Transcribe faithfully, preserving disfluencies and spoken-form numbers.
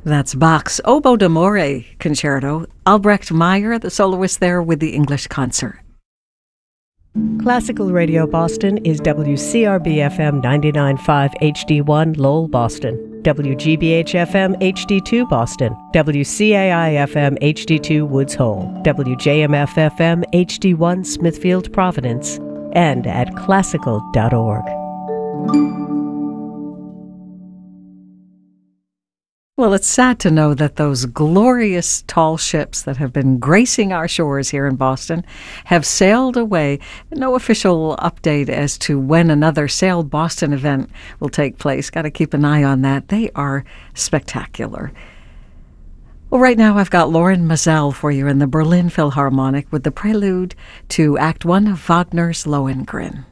That's Bach's Oboe d'Amore Concerto. Albrecht Meyer, the soloist there with the English concert. Classical Radio Boston is W C R B F M ninety-nine point five H D one Lowell, Boston, W G B H F M H D two Boston, W C A I F M H D two Woods Hole, W J M F F M H D one Smithfield, Providence, and at classical dot org. Well, it's sad to know that those glorious tall ships that have been gracing our shores here in Boston have sailed away. No official update as to when another Sail Boston event will take place. Got to keep an eye on that. They are spectacular. Well, right now I've got Lorin Maazel for you in the Berlin Philharmonic with the prelude to Act One of Wagner's Lohengrin.